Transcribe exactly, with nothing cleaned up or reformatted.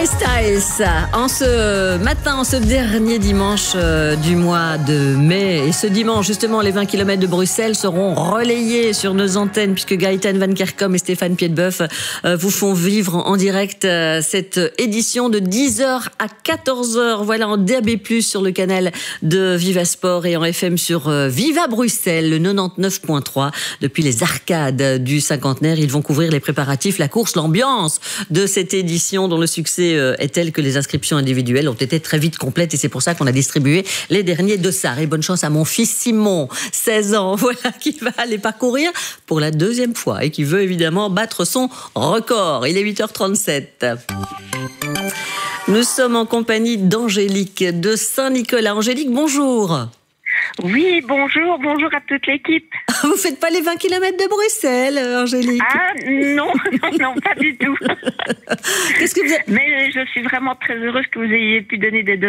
Harry Styles, en ce matin, en ce dernier dimanche euh, du mois de mai. Et ce dimanche, justement, les vingt kilomètres de Bruxelles seront relayés sur nos antennes puisque Gaëtan Van Kerkom et Stéphane Piedboeuf euh, vous font vivre en direct euh, cette édition de dix heures à quatorze heures. Voilà, en D A B plus, sur le canal de Viva Sport et en F M sur euh, Viva Bruxelles, le quatre-vingt-dix-neuf virgule trois. Depuis les arcades du cinquantenaire, ils vont couvrir les préparatifs, la course, l'ambiance de cette édition dont le succès est tel que les inscriptions individuelles ont été très vite complètes et c'est pour ça qu'on a distribué les derniers dossards. Et bonne chance à mon fils Simon, seize ans, voilà, qui va aller parcourir pour la deuxième fois et qui veut évidemment battre son record. Il est huit heures trente-sept. Nous sommes en compagnie d'Angélique de Saint-Nicolas. Angélique, bonjour. Oui, bonjour, bonjour à toute l'équipe. Vous faites pas les vingt kilomètres de Bruxelles, Angélique? Ah non, non, non, pas du tout. Qu'est-ce que vous avez... Mais je suis vraiment très heureuse que vous ayez pu donner des